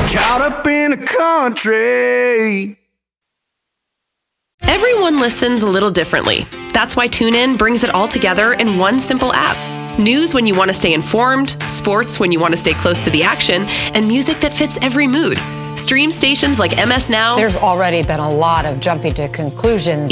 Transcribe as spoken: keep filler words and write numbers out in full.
Caught up in the country. Everyone listens a little differently. That's why TuneIn brings it all together in one simple app. News when you want to stay informed, sports when you want to stay close to the action, and music that fits every mood. Stream stations like M S Now. There's already been a lot of jumping to conclusions.